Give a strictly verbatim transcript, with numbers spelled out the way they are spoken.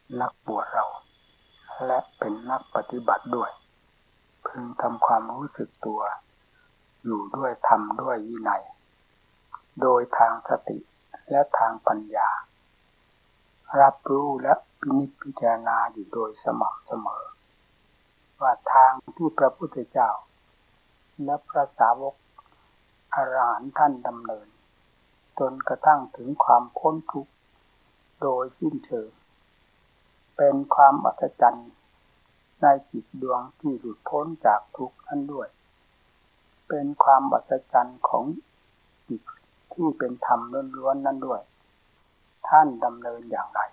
นักบวชเราและเป็นนักปฏิบัติด้วยพึงทำความรู้สึกตัวอยู่ด้วยธรรมด้วยวินัยโดยทางสติและทางปัญญารับรู้และพินิจพิจารณาอยู่โดยสม่ำเสมอว่าทางที่พระพุทธเจ้าและพระสาวกอรหันต์ท่านดำเนินจนกระทั่งถึงความพ้นทุกข์โดยสิ้นเชิงเป็นความอัศจรรย์ในจิตดวงที่หลุดพ้นจากทุกข์นั้นด้วยเป็นความอัศจรรย์ของจิตที่เป็นธรรมล้วนๆนั้นด้วยท่านดำเนินอย่างไร